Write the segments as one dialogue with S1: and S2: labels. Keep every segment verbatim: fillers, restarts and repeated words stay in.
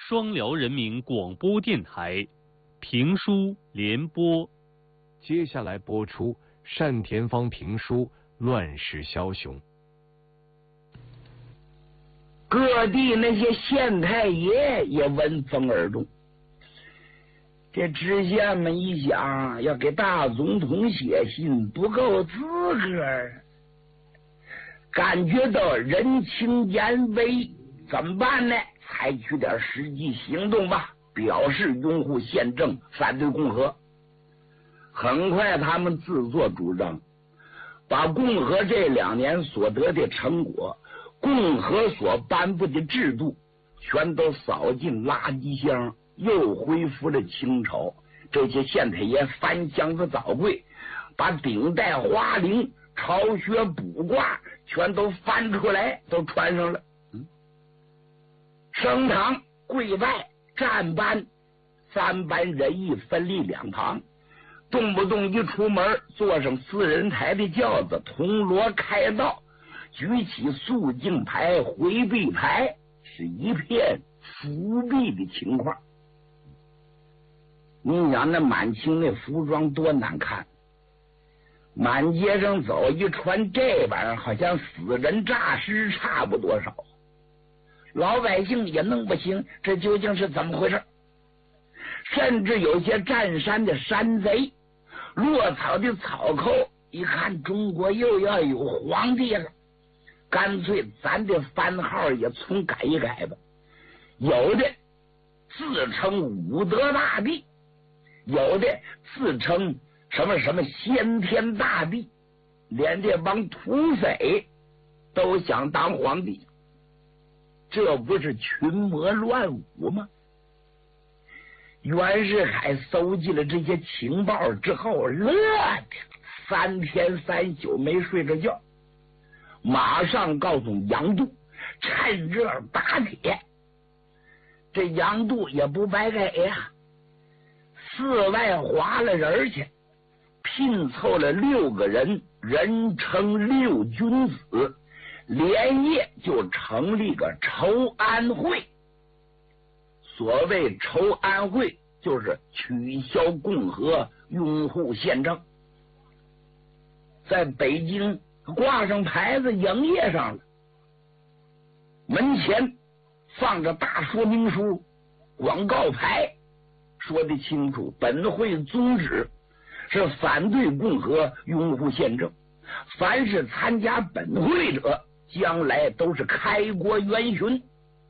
S1: 双辽人民广播电台评书联播。
S2: 接下来播出单田芳评书《乱世枭雄》。
S3: 各地那些县太爷也闻风而动，这知县们一想，要给大总统写信不够资格，感觉到人情言微，怎么办呢？采取点实际行动吧，表示拥护宪政，反对共和。很快他们自作主张，把共和这两年所得的成果，共和所颁布的制度全都扫进垃圾箱，又恢复了清朝。这些县太爷翻箱子倒柜，把顶戴花翎、朝靴卜卦全都翻出来，都穿上了。嗯，升堂、跪拜、站班三班人役分立两旁，动不动一出门坐上四人抬的轿子，铜锣开道，举起肃静牌、回避牌，是一片伏避的情况。你想那满清那服装多难看，满街上走一穿这玩意儿，好像死人诈尸差不多少。老百姓也弄不清这究竟是怎么回事，甚至有些占山的山贼、落草的草寇，一看中国又要有皇帝了，干脆咱的番号也重改一改吧。有的自称武德大帝，有的自称什么什么先天大帝，连这帮土匪都想当皇帝，这不是群魔乱舞吗？袁世凯搜集了这些情报之后，乐的三天三宿没睡着觉，马上告诉杨度趁热打铁。这杨度也不白给呀，四外划了人去，拼凑了六个人，人称六君子，连夜就成立个筹安会。所谓筹安会，就是取消共和，拥护宪政。在北京挂上牌子，营业上了，门前放着大说明书、广告牌，说得清楚，本会宗旨是反对共和，拥护宪政，凡是参加本会者，将来都是开国元勋。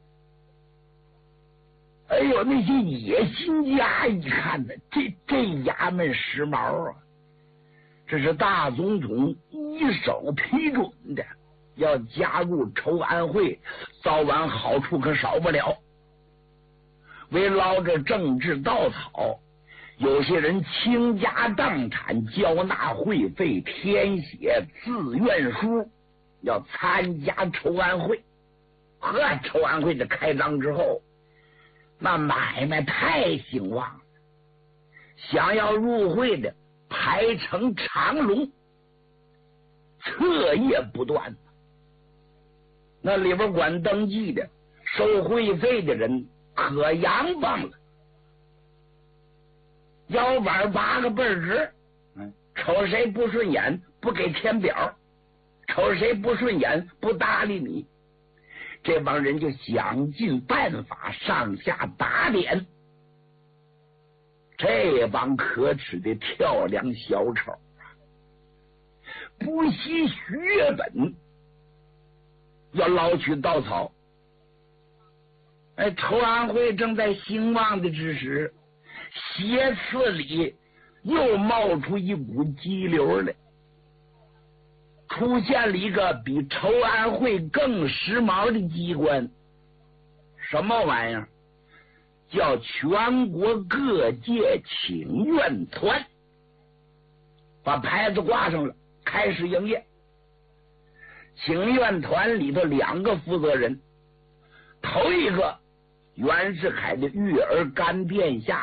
S3: 哎呦，那些野心家一看呢，这这衙门时髦啊，这是大总统一手批准的，要加入筹安会，早晚好处可少不了。为捞着政治稻草，有些人倾家荡产，交纳会费，填写自愿书，要参加筹安会。呵，筹安会的开张之后，那买卖太兴旺了，想要入会的排成长龙，彻夜不断。那里边管登记的、收会费的人可洋放了，腰板八个倍儿直，瞅谁不顺眼不给填表，瞅谁不顺眼不搭理你。这帮人就想尽办法上下打脸，这帮可耻的跳梁小丑啊，不惜血本要捞取稻草。哎，筹安会正在兴旺的之时，斜刺里又冒出一股激流来，出现了一个比筹安会更时髦的机关。什么玩意儿？叫全国各界请愿团。把牌子挂上了，开始营业。请愿团里头两个负责人，头一个袁世凯的育儿干殿下